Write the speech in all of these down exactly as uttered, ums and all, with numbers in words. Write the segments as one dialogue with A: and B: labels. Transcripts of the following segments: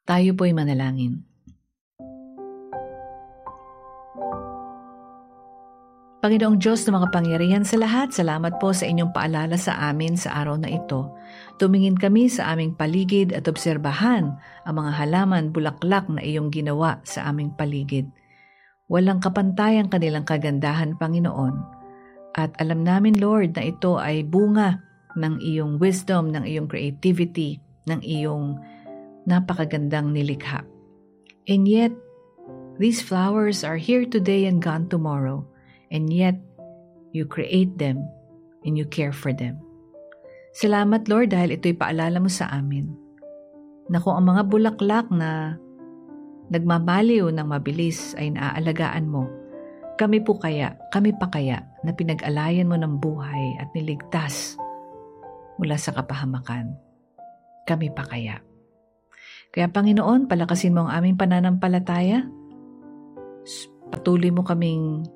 A: Tayo po'y manalangin. Panginoong Diyos na makapangyarihan sa lahat, salamat po sa inyong paalala sa amin sa araw na ito. Tumingin kami sa aming paligid at obserbahan ang mga halaman, bulaklak na iyong ginawa sa aming paligid. Walang kapantay ang kanilang kagandahan, Panginoon. At alam namin, Lord, na ito ay bunga ng iyong wisdom, ng iyong creativity, ng iyong napakagandang nilikha. And yet, these flowers are here today and gone tomorrow. And yet, you create them and you care for them. Salamat, Lord, dahil ito'y paalala mo sa amin na kung ang mga bulaklak na nagmamaliw ng mabilis ay naaalagaan mo, kami po kaya, kami pa kaya na pinag-alayan mo ng buhay at niligtas mula sa kapahamakan. Kami pa kaya. Kaya Panginoon, palakasin mo ang aming pananampalataya. Patuloy mo kaming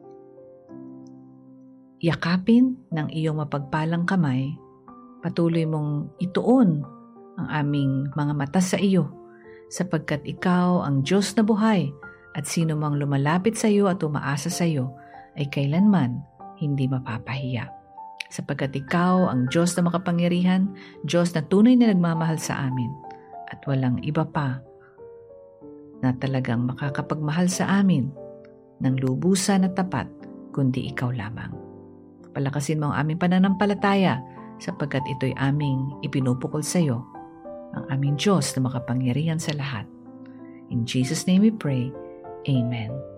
A: yakapin ng iyong mapagpalang kamay, patuloy mong ituon ang aming mga mata sa iyo, sapagkat ikaw ang Diyos na buhay at sino mang lumalapit sa iyo at umaasa sa iyo ay kailanman hindi mapapahiya. Sapagkat ikaw ang Diyos na makapangyarihan, Diyos na tunay na nagmamahal sa amin at walang iba pa na talagang makakapagmahal sa amin ng lubusan at tapat kundi ikaw lamang. Palakasin mo ang aming pananampalataya sapagkat ito'y aming ipinupukol sa iyo, ang aming Diyos na makapangyarihan sa lahat. In Jesus' name we pray. Amen.